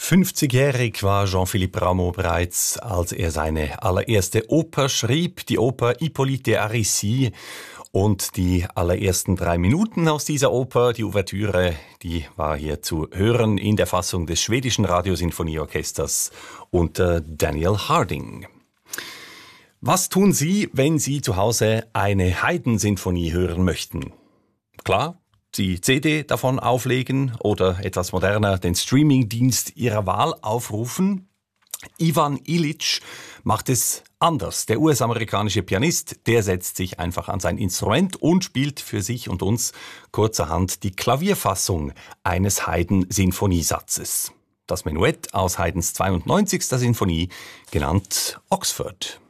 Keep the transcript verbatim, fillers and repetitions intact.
fünfzigjährig war Jean-Philippe Rameau bereits, als er seine allererste Oper schrieb, die Oper Hippolyte et Aricie. Und die allerersten drei Minuten aus dieser Oper, die Ouvertüre, die war hier zu hören in der Fassung des schwedischen Radiosinfonieorchesters unter Daniel Harding. Was tun Sie, wenn Sie zu Hause eine Haydn-Sinfonie hören möchten? Klar, die C D davon auflegen oder etwas moderner den Streamingdienst Ihrer Wahl aufrufen. Ivan Ilitch macht es anders. Der U S-amerikanische Pianist, der setzt sich einfach an sein Instrument und spielt für sich und uns kurzerhand die Klavierfassung eines Haydn-Sinfoniesatzes. Das Menuett aus Haydns zweiundneunzigster Sinfonie, genannt Oxford.